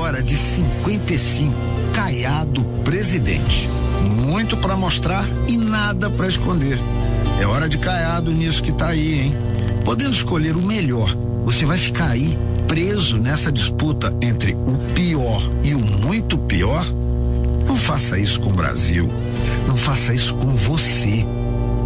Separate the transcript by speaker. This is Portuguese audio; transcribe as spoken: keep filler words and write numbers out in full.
Speaker 1: agora de cinquenta e cinco, Caiado presidente. Muito para mostrar e nada para esconder. É hora de Caiado nisso que tá aí, hein? Podendo escolher o melhor, você vai ficar aí preso nessa disputa entre o pior e o muito pior? Não faça isso com o Brasil. Não faça isso com você.